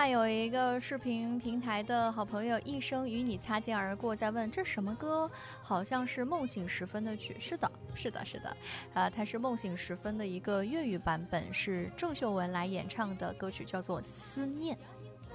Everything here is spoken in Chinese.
外有一个视频平台的好朋友一生与你擦肩而过，在问这什么歌，好像是梦醒时分的曲。是的是的是的，它是梦醒时分的一个粤语版本，是郑秀文来演唱的歌曲，叫做思念。